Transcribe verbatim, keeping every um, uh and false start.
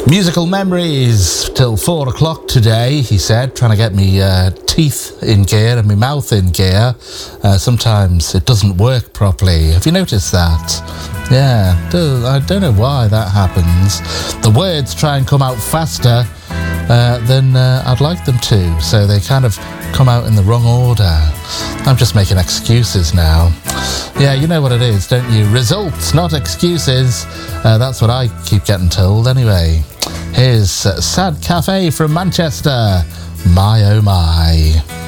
Musical memories till four o'clock today, he said, trying to get me uh, teeth in gear and my mouth in gear. Uh, sometimes it doesn't work properly. Have you noticed that? Yeah, do, I don't know why that happens. The words try and come out faster uh, than uh, I'd like them to, so they kind of come out in the wrong order. I'm just making excuses now. Yeah, you know what it is, don't you? Results, not excuses. Uh, that's what I keep getting told anyway. Here's uh, Sad Cafe from Manchester. My oh my.